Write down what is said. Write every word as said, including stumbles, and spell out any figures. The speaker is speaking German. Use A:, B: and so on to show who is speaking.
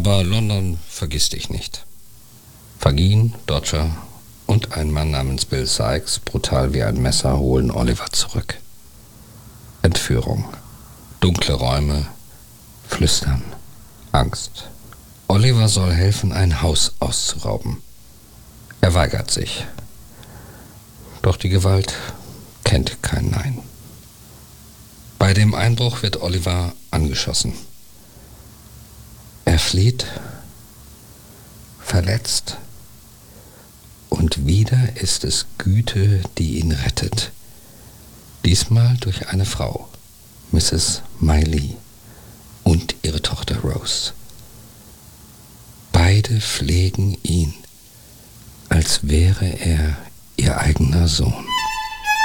A: Aber London vergisst dich nicht. Fagin, Dodger und ein Mann namens Bill Sikes, brutal wie ein Messer, holen Oliver zurück. Entführung, dunkle Räume, Flüstern, Angst. Oliver soll helfen, ein Haus auszurauben. Er weigert sich. Doch die Gewalt kennt kein Nein. Bei dem Einbruch wird Oliver angeschossen. Er flieht, verletzt, und wieder ist es Güte, die ihn rettet. Diesmal durch eine Frau, Misses Miley, und ihre Tochter Rose. Beide pflegen ihn, als wäre er ihr eigener Sohn.